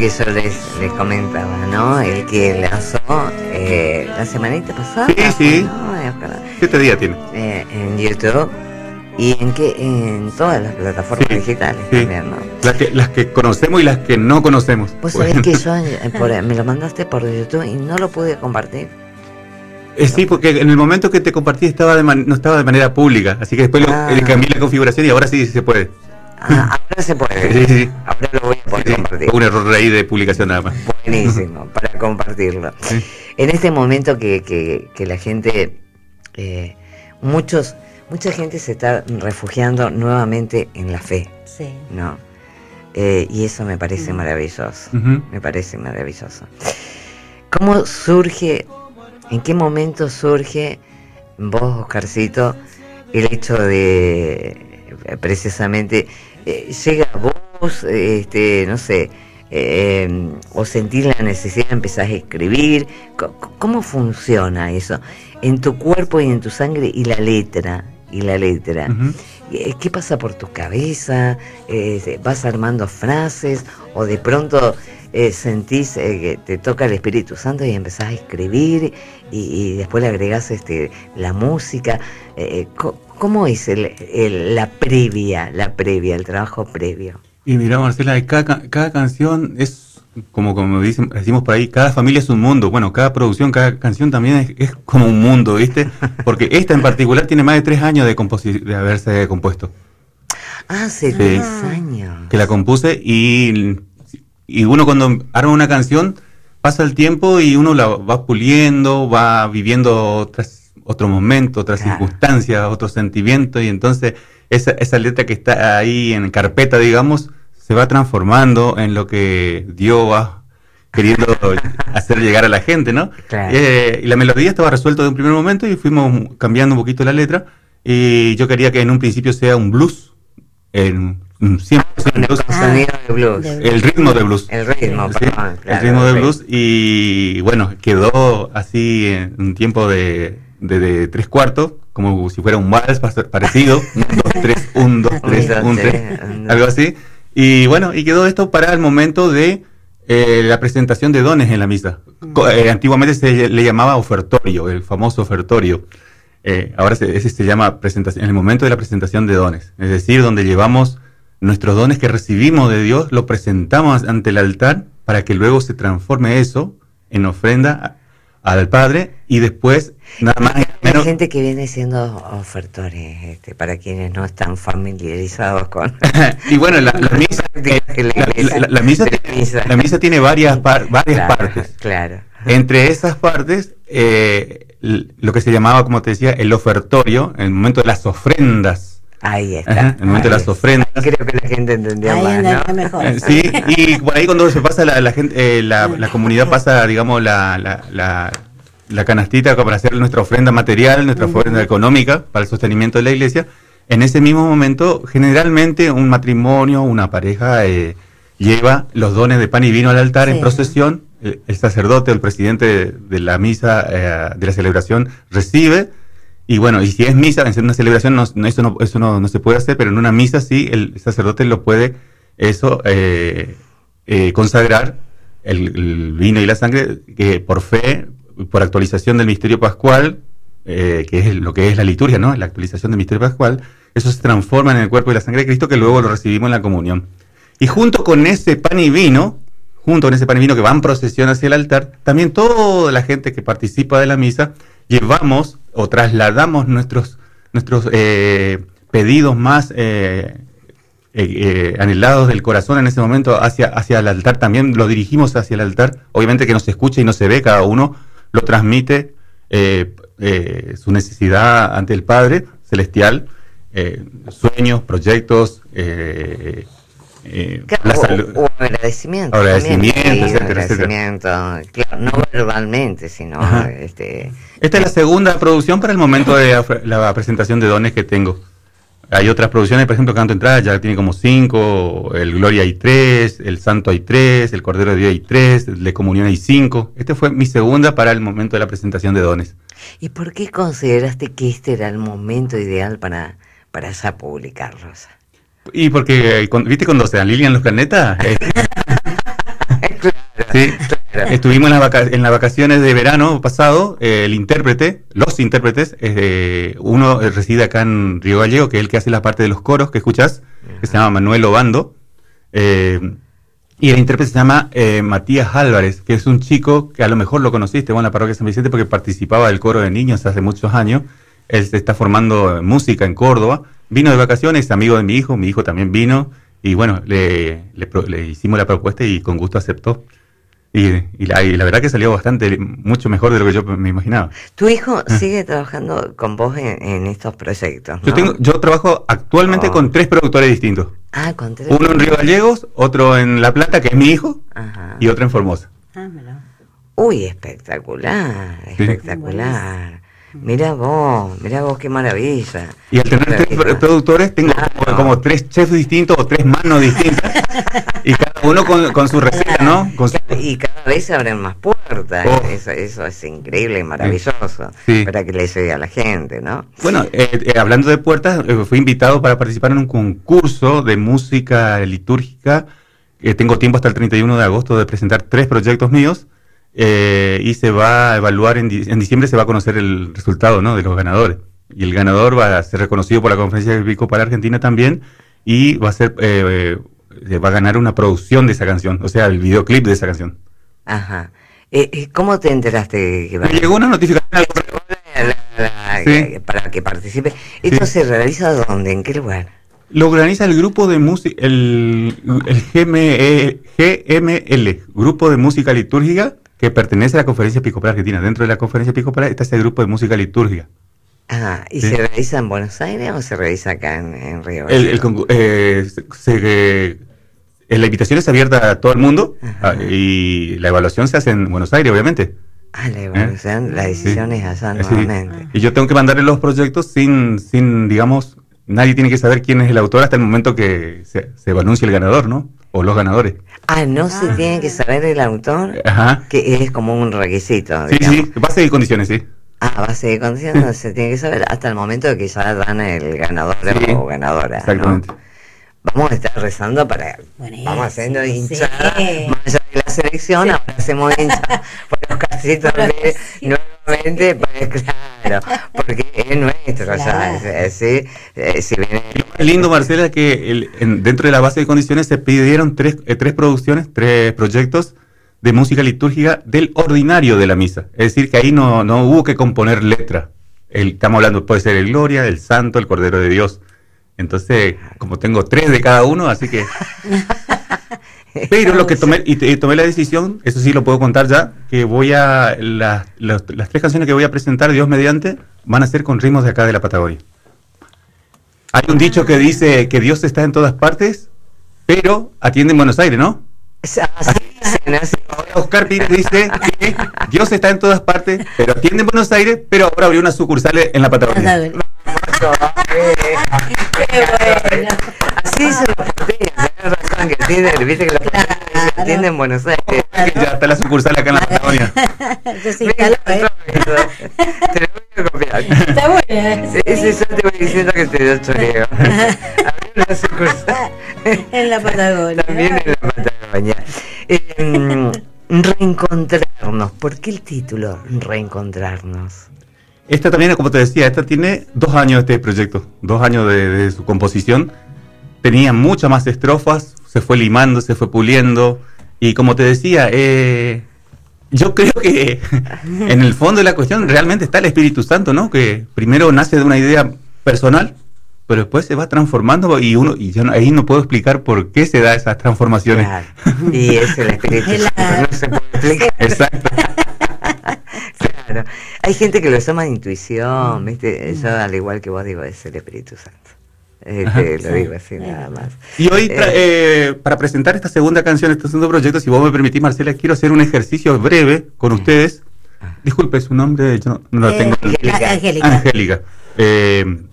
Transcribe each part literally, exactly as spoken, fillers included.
que yo les, les comentaba, ¿no? El que lanzó eh, la semanita pasada. Sí, sí. ¿No? Siete días tiene. Eh, en YouTube y en que en todas las plataformas Sí, digitales sí. también, ¿no? Las que, las que conocemos y las que no conocemos. Vos sabés que yo eh, por, me lo mandaste por YouTube y no lo pude compartir. Eh, sí, porque en el momento que te compartí estaba de man- no estaba de manera pública, así que después Ah. lo, le cambié la configuración y ahora sí se puede. Ah, ahora se puede. Sí, sí. Ahora lo voy a poder Sí, compartir. fue un error ahí de publicación nada más. Buenísimo, para compartirlo. Sí. En este momento que, que, que la gente, eh, muchos, mucha gente se está refugiando nuevamente en la fe, Sí. ¿no? Eh, y eso me parece Mm. maravilloso, Ujú. me parece maravilloso. ¿Cómo surge, en qué momento surge vos, Oscarcito, el hecho de, eh, precisamente, eh, llega a vos, eh, este, no sé, eh, o sentís la necesidad de empezar a escribir? C- ¿Cómo funciona eso? En tu cuerpo y en tu sangre y la letra, y la letra. Ujú. Eh, ¿Qué pasa por tu cabeza? Eh, ¿Vas armando frases? ¿O de pronto eh, sentís eh, que te toca el Espíritu Santo y empezás a escribir y, y después le agregás este, la música? Eh, co- ¿Cómo es el, el- la previa, la previa, el trabajo previo? Y mira, Marcela, cada, ca- cada canción es, como, como dicen, decimos por ahí, cada familia es un mundo. Bueno, cada producción, cada canción también es, es como un mundo, ¿viste? Porque esta en particular tiene más de tres años de, composi- de haberse compuesto. Ah, hace Sí. diez años. Que la compuse y, y uno cuando arma una canción pasa el tiempo y uno la va puliendo, va viviendo otras, otro momento, otras Claro. circunstancias, otros sentimientos y entonces esa, esa letra que está ahí en carpeta, digamos, se va transformando en lo que Dios va queriendo hacer llegar a la gente, ¿no? Claro. Eh, y la melodía estaba resuelta de un primer momento y fuimos cambiando un poquito la letra y yo quería que en un principio sea un blues, en un cien por ciento blues. Con sonido de blues. de- El ritmo de blues. El ritmo, Sí, perdón, el claro, ritmo de el blues y bueno, quedó así en un tiempo de, de, de tres cuartos, como si fuera un vals pas- parecido, un, dos, tres, un, dos, tres, Un, dos, un, tres, tres, un, dos. algo así. Y bueno, y quedó esto para el momento de eh, la presentación de dones en la misa. Co- eh, antiguamente se le llamaba ofertorio, el famoso ofertorio. Eh, ahora se, ese se llama presentación, en el momento de la presentación de dones, es decir, donde llevamos nuestros dones que recibimos de Dios, lo presentamos ante el altar para que luego se transforme eso en ofrenda a- al Padre y después nada más y Hay menos. gente que viene siendo ofertores, este, para quienes no están familiarizados con Y bueno, la, la misa, eh, de la la, iglesia, la- la misa, de la tiene- misa. la misa tiene varias, par- varias Claro, partes. claro. Entre esas partes, eh, l- lo que se llamaba, como te decía, el ofertorio, el momento de las ofrendas. Ahí está. Ajá, el momento de ahí las ofrendas. está. Creo que la gente entendió Ahí más, andaría ¿no? mejor. Eh, Sí, y por ahí cuando se pasa la, la gente, eh, la, la comunidad pasa, digamos, la, la, la, la canastita para hacer nuestra ofrenda material, nuestra ofrenda económica para el sostenimiento de la iglesia. En ese mismo momento, generalmente un matrimonio, una pareja eh, lleva los dones de pan y vino al altar Sí. en procesión. El, el sacerdote, el presidente de, de la misa, eh, de la celebración, recibe. Y bueno, y si es misa, en una celebración no, no, eso, no, eso no, no se puede hacer, pero en una misa sí, el sacerdote lo puede, eso, eh, eh, consagrar el, el vino y la sangre, que por fe, por actualización del misterio pascual, eh, que es lo que es la liturgia, ¿no? La actualización del misterio pascual, eso se transforma en el cuerpo y la sangre de Cristo, que luego lo recibimos en la comunión. Y junto con ese pan y vino, junto con ese pan y vino que va en procesión hacia el altar, también toda la gente que participa de la misa, llevamos o trasladamos nuestros, nuestros eh, pedidos más eh, eh, eh, anhelados del corazón en ese momento hacia, hacia el altar, también lo dirigimos hacia el altar, obviamente que no se escucha y no se ve, cada uno lo transmite eh, eh, su necesidad ante el Padre Celestial, eh, sueños, proyectos, eh, eh, Claro, la o- salud. o agradecimiento. Agradecimiento, también, sí, etcétera, agradecimiento, claro, no verbalmente, sino Ajá. este, Esta es la segunda producción para el momento de la, la presentación de dones que tengo. Hay otras producciones, por ejemplo, Canto Entrada ya tiene como cinco, el Gloria hay tres, el Santo hay tres, el Cordero de Dios hay tres, el de Comunión hay cinco. Esta fue mi segunda para el momento de la presentación de dones. ¿Y por qué consideraste que este era el momento ideal para, para ya publicarlos? Y porque, eh, con- ¿viste cuando se alinean los planetas? Eh, Sí, claro. Estuvimos en las, vaca en las vacaciones de verano pasado, eh, el intérprete, los intérpretes, eh, uno reside acá en Río Gallego, que es el que hace la parte de los coros que escuchás, que se llama Manuel Obando, eh, y el intérprete se llama eh, Matías Álvarez, que es un chico que a lo mejor lo conociste, bueno, en la parroquia San Vicente, porque participaba del coro de niños hace muchos años. Él se está formando en música en Córdoba, vino de vacaciones, amigo de mi hijo, mi hijo también vino, y bueno, le, le, le hicimos la propuesta y con gusto aceptó. Y, y, la, y la verdad que salió bastante, mucho mejor de lo que yo me imaginaba. ¿Tu hijo ah. sigue trabajando con vos en, en estos proyectos, ¿no? Yo, tengo, yo trabajo actualmente oh. con tres productores distintos. Ah, con tres. Uno en Río Gallegos, otro en La Plata, que es mi hijo, Ajá. y otro en Formosa. Ah, Uy, espectacular, espectacular. Sí. Mira vos, mira vos, qué maravilla. Y al tener maravilla. tres productores, tengo claro. como, como tres chefs distintos o tres manos distintas. Y cada uno con, con su receta, ¿no? Con su... Y cada vez se abren más puertas. Oh. Eso, eso es increíble y maravilloso. Sí. Para que le llegue a la gente, ¿no? Bueno, eh, eh, hablando de puertas, eh, fui invitado para participar en un concurso de música litúrgica. Eh, tengo tiempo hasta el treinta y uno de agosto de presentar tres proyectos míos. Eh, y se va a evaluar en, en diciembre, se va a conocer el resultado, ¿no?, de los ganadores, y el ganador va a ser reconocido por la Conferencia Episcopal Argentina también, y va a ser eh, eh, va a ganar una producción de esa canción, o sea, el videoclip de esa canción. Ajá. Eh, ¿Cómo te enteraste? Que Me llegó una notificación al la, la, la, sí. para que participe. ¿Esto sí. se realiza dónde? ¿En qué lugar? Lo organiza el grupo de música, el, el G M L, Grupo de Música Litúrgica, que pertenece a la Conferencia Episcopal Argentina. Dentro de la Conferencia Episcopal está ese grupo de música litúrgica. Ah, ¿y sí. se realiza en Buenos Aires o se realiza acá en, en Río? El, el, eh, se, eh, la invitación es abierta a todo el mundo. Ajá. Y la evaluación se hace en Buenos Aires, obviamente. Ah, la evaluación, ¿Eh? la decisión sí. es allá sí. nuevamente. Y yo tengo que mandarle los proyectos sin, sin, digamos, nadie tiene que saber quién es el autor hasta el momento que se, se anuncie el ganador, ¿no? O los ganadores. Ah, no ah. se tiene que saber el autor, Ajá. que es como un requisito. Sí, digamos. sí, base y condiciones, sí. Ah, base de condiciones no se tiene que saber hasta el momento de que ya dan el ganador sí. o ganadora. Exactamente. ¿no? Vamos a estar rezando para... Bueno, vamos haciendo sí, hinchada, sí. más allá de la selección, sí. ahora hacemos hinchada por los casitos de, sí. nuevamente, pues claro, porque es nuestro, claro. ya, ¿sí? Eh, si viene... Lo más lindo, Marcela, que el, en, dentro de la base de condiciones se pidieron tres, eh, tres producciones, tres proyectos de música litúrgica del ordinario de la misa. Es decir, que ahí no, no hubo que componer letra. El, estamos hablando, puede ser el Gloria, el Santo, el Cordero de Dios. Entonces, como tengo tres de cada uno, así que... Pero lo que tomé, y, y tomé la decisión, eso sí lo puedo contar ya, que voy a... La, la, las tres canciones que voy a presentar, Dios mediante, van a ser con ritmos de acá de la Patagonia. Hay un dicho que dice que Dios está en todas partes, pero atiende en Buenos Aires, ¿no? Así dicen, así. Oscar Pires dice que Dios está en todas partes, pero atiende en Buenos Aires, pero ahora abrió una sucursal en la Patagonia. Qué bueno. Así dicen los porteños, tenés razón, que entienden, viste que los porteños claro. entienden en Buenos Aires. Que ya está la sucursal acá en la Patagonia. Yo sí, instaló, ¿eh? Te lo voy a copiar. Está bueno, ¿eh? Sí, sí, yo te voy diciendo que te doy choreo. Abrió una sucursal en la Patagonia. También en la Patagonia. Eh, reencontrarnos. ¿Por qué el título? Reencontrarnos. Esta también, como te decía, esta tiene dos años este proyecto, dos años de, de su composición. Tenía muchas más estrofas, se fue limando, se fue puliendo. Y como te decía, eh, yo creo que en el fondo de la cuestión realmente está el Espíritu Santo, ¿no? Que primero nace de una idea personal, pero después se va transformando y uno y yo no, ahí no puedo explicar por qué se da esas transformaciones. Claro. Y es el Espíritu Santo, no se puede explicar. Exacto. Claro. Hay gente que lo llama intuición, ¿viste? Yo, al igual que vos, digo, es el Espíritu Santo. Este, Ajá, lo sí. digo así, nada más. Y hoy, tra- eh, para presentar esta segunda canción, este segundo proyecto, si vos me permitís, Marcela, quiero hacer un ejercicio breve con ustedes. Disculpe, su nombre, yo no, no lo eh, tengo. Angélica. Angélica. Angélica. Eh,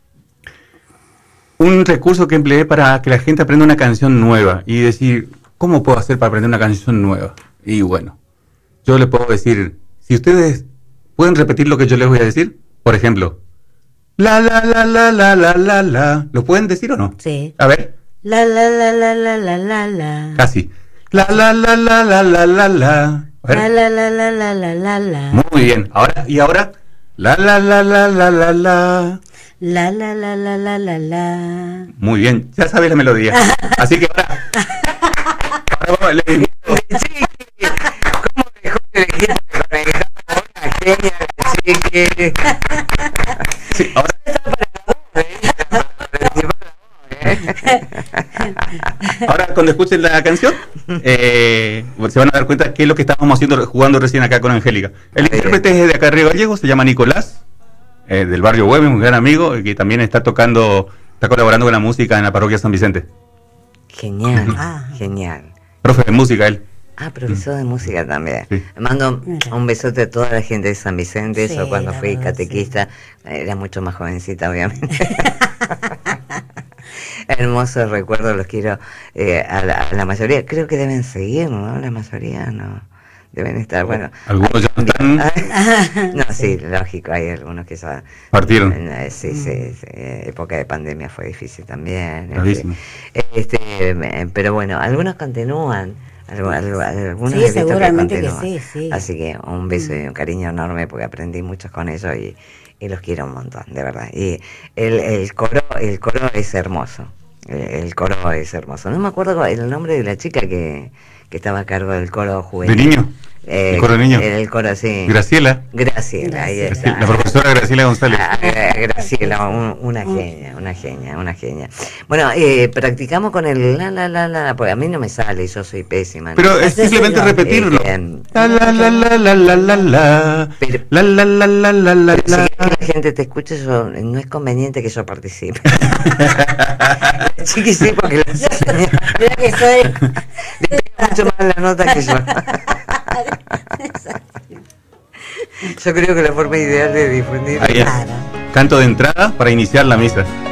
un recurso que empleé para que la gente aprenda una canción nueva y decir, ¿cómo puedo hacer para aprender una canción nueva? Y bueno, yo le puedo decir, si ustedes pueden repetir lo que yo les voy a decir, por ejemplo, la la la la la la la la, ¿lo pueden decir o no? Sí. A ver. La la la la la la la la. Casi. La, la, la, la, la, la, la, la. A La, ver. la, la, la, la, la, la, la. Muy bien. Ahora, y ahora. La, la, la, la, la, la, la. La, la, la, la, la, la, la. Muy bien. Ya sabes la melodía. Así que ahora. Ahora vamos a leer. ¿Cómo dejó el equipo de conectar una genia la chiqui? Sí, ahora. Ahora cuando escuchen la canción eh, se van a dar cuenta qué es lo que estábamos haciendo, jugando recién acá con Angélica. El intérprete es de acá Río Gallego, se llama Nicolás, eh, del barrio Güemes, un gran amigo que también está tocando, está colaborando con la música en la parroquia San Vicente. Genial, Ah. genial. Profe de música él. Ah, profesor de música también. Sí. Le mando un besote a toda la gente de San Vicente. Sí, Eso cuando la fui verdad, catequista, era mucho más jovencita, obviamente. Hermoso recuerdo, los quiero eh, a, la, a la mayoría. Creo que deben seguir, ¿no? La mayoría no. Deben estar, bueno. Algunos ya no están. No, sí, lógico, hay algunos que ya Partieron. Eh, Sí, sí, sí, época de pandemia fue difícil también. Bravísimo. Este, eh, pero bueno, algunos continúan. Algo, algo, algunos Sí, he visto seguramente que continúan. sí, sí. Así que un beso y un cariño enorme porque aprendí mucho con ellos y, y los quiero un montón, de verdad. Y el, el coro, el coro es hermoso. El, el coro es hermoso. No me acuerdo el nombre de la chica que, que estaba a cargo del coro juvenil. ¿De niño? Eh, ¿El coro de niño? El coro, sí. Graciela. Graciela, ahí Sí, está. la profesora Graciela González. Ah, gra- Graciela, un- una genia, una genia, una genia. Bueno, eh, practicamos con el la la la la, porque a mí no me sale, yo soy pésima. ¿no? Pero es simplemente repetirlo. Eh, La la la la la la la la. Pero- La la la la la la Pero si la. querés que la gente te escuche, yo, no es conveniente que yo participe. La chiqui sí, porque la señora Mira que soy. le pega mucho más la nota que yo. Yo creo que la forma ideal de difundir Ahí es. Canto de entrada para iniciar la misa.